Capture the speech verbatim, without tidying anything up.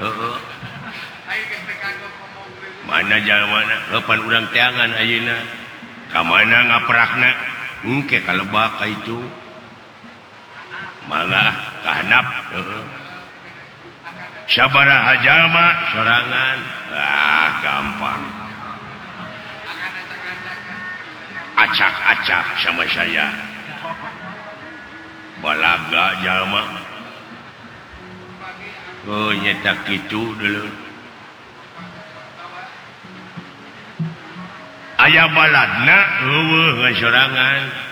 mana mana lepan urang tiangan ayeuna ka mana ngaprakna engke ka lebak ka itu mangga kahandap heeh sabaraha jalma sorangan ah gampang acak-acak sama saya balaga jalma oh nyetak gitu dulu aya baladna eueuh ngasorangan